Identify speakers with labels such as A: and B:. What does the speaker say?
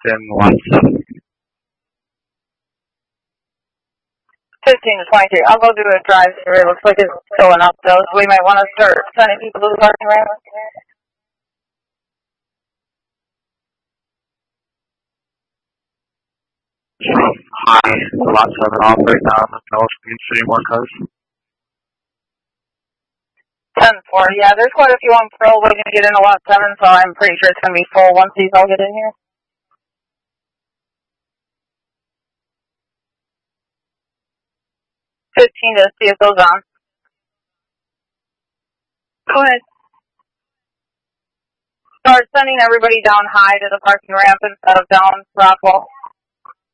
A: in lot 7.
B: 15 to 23. I'll go do a drive-through. It looks like it's filling up, though, so we might want to start sending people to the parking ramp.
A: Hi, lot 7 off right now. No speeds anymore, cars.
B: 10-4. Yeah, there's quite a few on Pearl waiting to get into lot 7, so I'm pretty sure it's going to be full once these all get in here. 15 to see if those on. Go ahead. Start sending everybody down high to the parking ramp instead of down Rockwell.